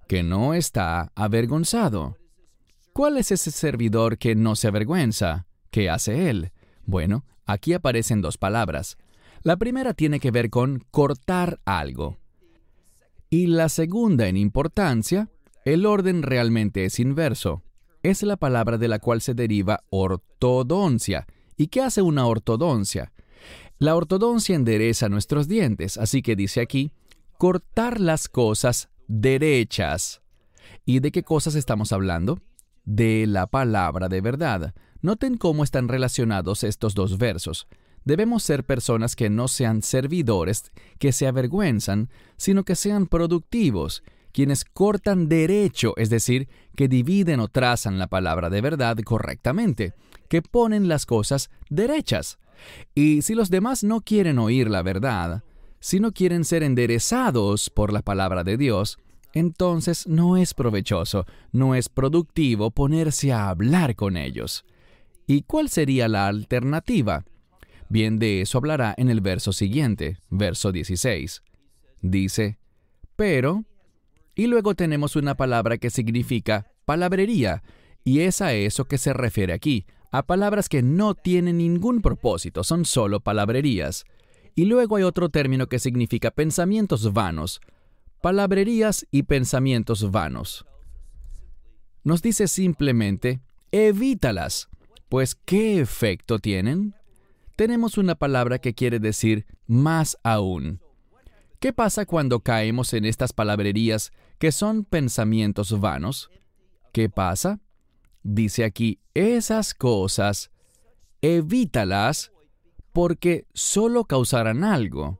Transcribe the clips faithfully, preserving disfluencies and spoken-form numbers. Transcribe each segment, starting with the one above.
que no está avergonzado. ¿Cuál es ese servidor que no se avergüenza? ¿Qué hace él? Bueno, aquí aparecen dos palabras. La primera tiene que ver con cortar algo. Y la segunda en importancia, el orden realmente es inverso. Es la palabra de la cual se deriva ortodoncia. ¿Y qué hace una ortodoncia? La ortodoncia endereza nuestros dientes, así que dice aquí, cortar las cosas derechas. ¿Y de qué cosas estamos hablando? De la palabra de verdad. Noten cómo están relacionados estos dos versos. Debemos ser personas que no sean servidores, que se avergüenzan, sino que sean productivos, quienes cortan derecho, es decir, que dividen o trazan la palabra de verdad correctamente, que ponen las cosas derechas. Y si los demás no quieren oír la verdad, si no quieren ser enderezados por la palabra de Dios, entonces no es provechoso, no es productivo ponerse a hablar con ellos. ¿Y cuál sería la alternativa? Bien, de eso hablará en el verso siguiente, verso dieciséis. Dice, pero, y luego tenemos una palabra que significa palabrería, y es a eso que se refiere aquí, a palabras que no tienen ningún propósito, son solo palabrerías. Y luego hay otro término que significa pensamientos vanos, palabrerías y pensamientos vanos. Nos dice simplemente, evítalas, pues ¿qué efecto tienen? Tenemos una palabra que quiere decir más aún. ¿Qué pasa cuando caemos en estas palabrerías que son pensamientos vanos? ¿Qué pasa? Dice aquí, esas cosas, evítalas porque solo causarán algo.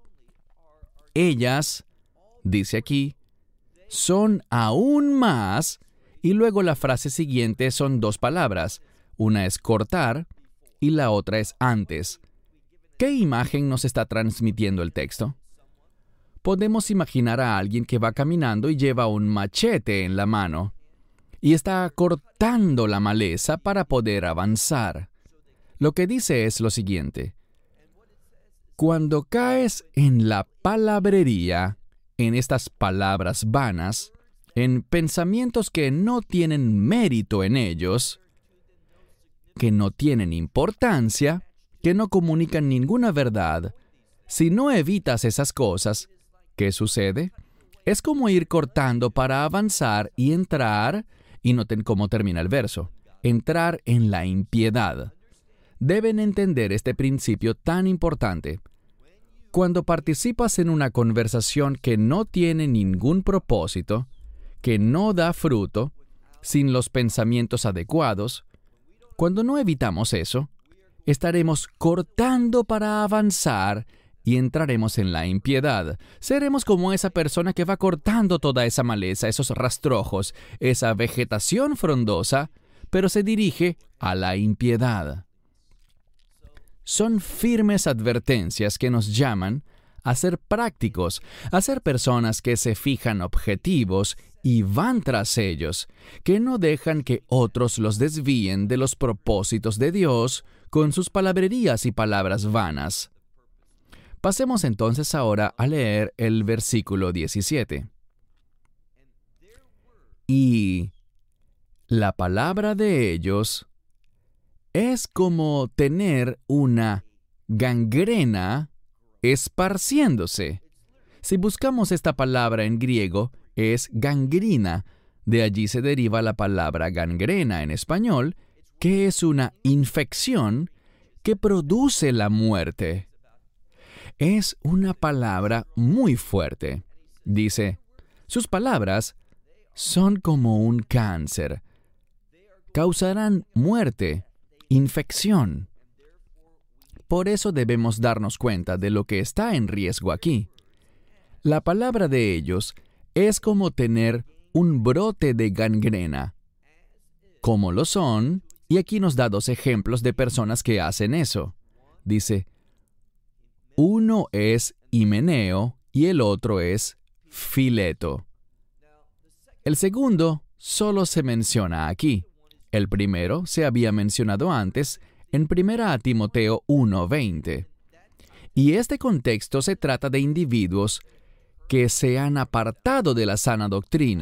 Ellas, dice aquí, son aún más, y luego la frase siguiente son dos palabras. Una es cortar y la otra es antes. ¿Qué imagen nos está transmitiendo el texto? Podemos imaginar a alguien que va caminando y lleva un machete en la mano y está cortando la maleza para poder avanzar. Lo que dice es lo siguiente. Cuando caes en la palabrería, en estas palabras vanas, en pensamientos que no tienen mérito en ellos, que no tienen importancia, que no comunican ninguna verdad, si no evitas esas cosas, ¿qué sucede? Es como ir cortando para avanzar y entrar, y noten cómo termina el verso, entrar en la impiedad. Deben entender este principio tan importante. Cuando participas en una conversación que no tiene ningún propósito, que no da fruto, sin los pensamientos adecuados, cuando no evitamos eso, estaremos cortando para avanzar y entraremos en la impiedad. Seremos como esa persona que va cortando toda esa maleza, esos rastrojos, esa vegetación frondosa, pero se dirige a la impiedad. Son firmes advertencias que nos llaman a ser prácticos, a ser personas que se fijan objetivos y van tras ellos, que no dejan que otros los desvíen de los propósitos de Dios con sus palabrerías y palabras vanas. Pasemos entonces ahora a leer el versículo diecisiete. Y la palabra de ellos es como tener una gangrena esparciéndose. Si buscamos esta palabra en griego, es gangrina. De allí se deriva la palabra gangrena en español, que es una infección que produce la muerte. Es una palabra muy fuerte. Dice, sus palabras son como un cáncer. Causarán muerte, infección. Por eso debemos darnos cuenta de lo que está en riesgo aquí. La palabra de ellos es como tener un brote de gangrena. ¿Cómo lo son? Y aquí nos da dos ejemplos de personas que hacen eso. Dice, uno es Himeneo y el otro es Fileto. El segundo solo se menciona aquí. El primero se había mencionado antes en primera Timoteo uno veinte. Y este contexto se trata de individuos que se han apartado de la sana doctrina